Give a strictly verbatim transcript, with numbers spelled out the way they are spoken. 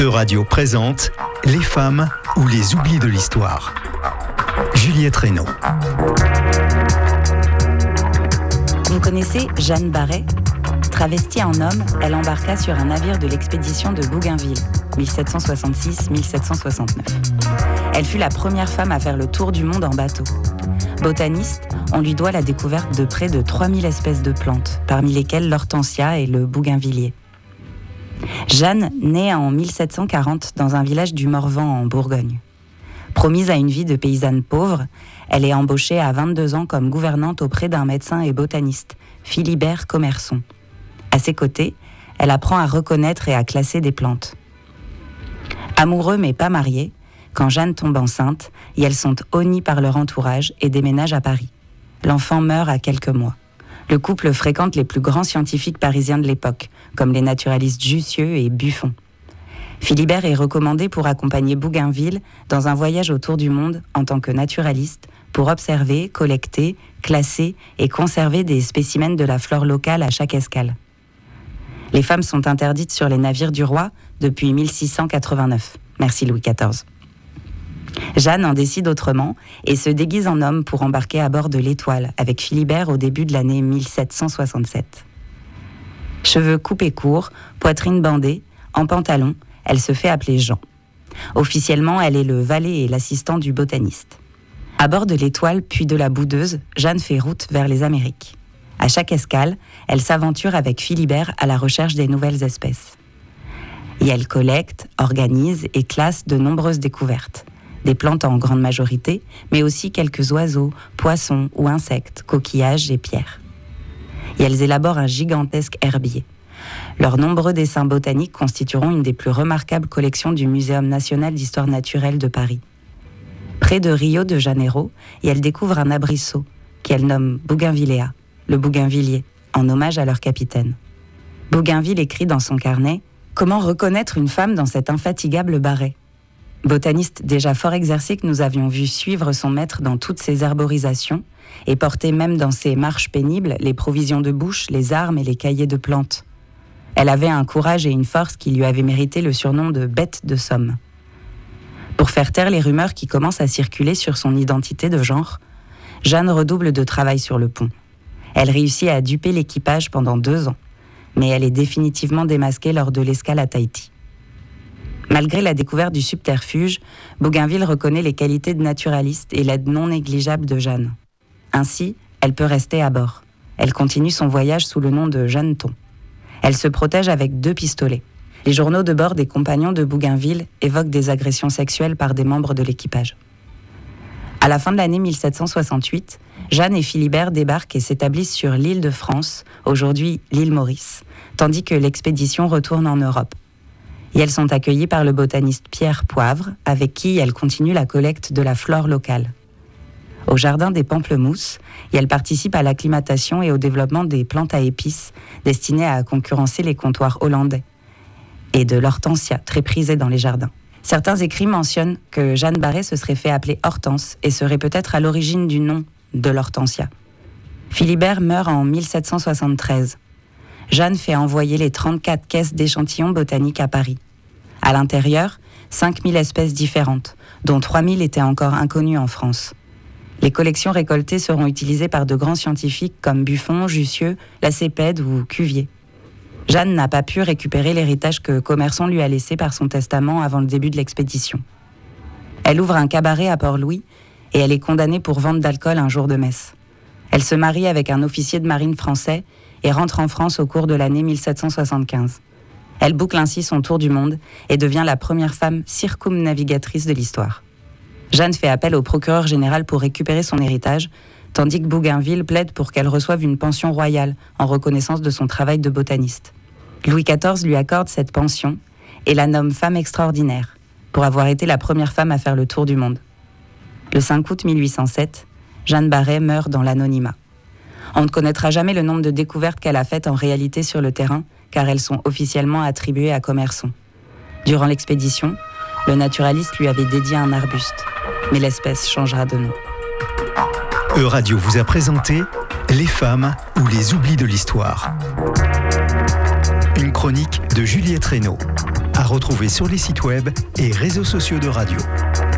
E-Radio présente Les femmes ou les oublis de l'histoire. Juliette Reynaud. Vous connaissez Jeanne Barret ? Travestie en homme, elle embarqua sur un navire de l'expédition de Bougainville, mille sept cent soixante-six à mille sept cent soixante-neuf. Elle fut la première femme à faire le tour du monde en bateau. Botaniste, on lui doit la découverte de près de trois mille espèces de plantes, parmi lesquelles l'hortensia et le bougainvillier. Jeanne naît en mille sept cent quarante dans un village du Morvan en Bourgogne. Promise à une vie de paysanne pauvre, elle est embauchée à vingt-deux ans comme gouvernante auprès d'un médecin et botaniste, Philibert Commerson. À ses côtés, elle apprend à reconnaître et à classer des plantes. Amoureux mais pas mariés, quand Jeanne tombe enceinte, et elles sont honnies par leur entourage et déménagent à Paris. L'enfant meurt à quelques mois. Le couple fréquente les plus grands scientifiques parisiens de l'époque, comme les naturalistes Jussieu et Buffon. Philibert est recommandé pour accompagner Bougainville dans un voyage autour du monde en tant que naturaliste pour observer, collecter, classer et conserver des spécimens de la flore locale à chaque escale. Les femmes sont interdites sur les navires du roi depuis mille six cent quatre-vingt-neuf. Merci Louis quatorze. Jeanne en décide autrement et se déguise en homme pour embarquer à bord de l'Étoile avec Philibert au début de l'année mille sept cent soixante-sept. Cheveux coupés courts, poitrine bandée, en pantalon, elle se fait appeler Jean. Officiellement, elle est le valet et l'assistant du botaniste. À bord de l'Étoile puis de la Boudeuse, Jeanne fait route vers les Amériques. À chaque escale, elle s'aventure avec Philibert à la recherche des nouvelles espèces. Et elle collecte, organise et classe de nombreuses découvertes. Des plantes en grande majorité, mais aussi quelques oiseaux, poissons ou insectes, coquillages et pierres. Et elles élaborent un gigantesque herbier. Leurs nombreux dessins botaniques constitueront une des plus remarquables collections du Muséum national d'histoire naturelle de Paris. Près de Rio de Janeiro, et elles découvrent un arbrisseau qu'elles nomment Bougainvillea, le bougainvillier, en hommage à leur capitaine. Bougainville écrit dans son carnet « Comment reconnaître une femme dans cet infatigable Barret ?» Botaniste déjà fort exercé que nous avions vu suivre son maître dans toutes ses herborisations et porter même dans ses marches pénibles les provisions de bouche, les armes et les cahiers de plantes. Elle avait un courage et une force qui lui avaient mérité le surnom de « bête de Somme ». Pour faire taire les rumeurs qui commencent à circuler sur son identité de genre, Jeanne redouble de travail sur le pont. Elle réussit à duper l'équipage pendant deux ans, mais elle est définitivement démasquée lors de l'escale à Tahiti. Malgré la découverte du subterfuge, Bougainville reconnaît les qualités de naturaliste et l'aide non négligeable de Jeanne. Ainsi, elle peut rester à bord. Elle continue son voyage sous le nom de Jeanneton. Elle se protège avec deux pistolets. Les journaux de bord des compagnons de Bougainville évoquent des agressions sexuelles par des membres de l'équipage. À la fin de l'année mille sept cent soixante-huit, Jeanne et Philibert débarquent et s'établissent sur l'île de France, aujourd'hui l'île Maurice, tandis que l'expédition retourne en Europe. Et elles sont accueillies par le botaniste Pierre Poivre, avec qui elles continuent la collecte de la flore locale. Au jardin des Pamplemousses, et elles participent à l'acclimatation et au développement des plantes à épices destinées à concurrencer les comptoirs hollandais, et de l'hortensia, très prisée dans les jardins. Certains écrits mentionnent que Jeanne Barret se serait fait appeler Hortense et serait peut-être à l'origine du nom de l'hortensia. Philibert meurt en mille sept cent soixante-treize. Jeanne fait envoyer les trente-quatre caisses d'échantillons botaniques à Paris. À l'intérieur, cinq mille espèces différentes, dont trois mille étaient encore inconnues en France. Les collections récoltées seront utilisées par de grands scientifiques comme Buffon, Jussieu, Lacépède ou Cuvier. Jeanne n'a pas pu récupérer l'héritage que Commerson lui a laissé par son testament avant le début de l'expédition. Elle ouvre un cabaret à Port-Louis et elle est condamnée pour vente d'alcool un jour de messe. Elle se marie avec un officier de marine français et rentre en France au cours de l'année mille sept cent soixante-quinze. Elle boucle ainsi son tour du monde et devient la première femme circumnavigatrice de l'histoire. Jeanne fait appel au procureur général pour récupérer son héritage, tandis que Bougainville plaide pour qu'elle reçoive une pension royale en reconnaissance de son travail de botaniste. Louis quatorze lui accorde cette pension et la nomme femme extraordinaire pour avoir été la première femme à faire le tour du monde. Le cinq août mille huit cent sept, Jeanne Barret meurt dans l'anonymat. On ne connaîtra jamais le nombre de découvertes qu'elle a faites en réalité sur le terrain, car elles sont officiellement attribuées à Commerson. Durant l'expédition, le naturaliste lui avait dédié un arbuste, mais l'espèce changera de nom. E-Radio vous a présenté Les femmes ou les oublis de l'histoire. Une chronique de Juliette Reynaud. À retrouver sur les sites web et réseaux sociaux de radio.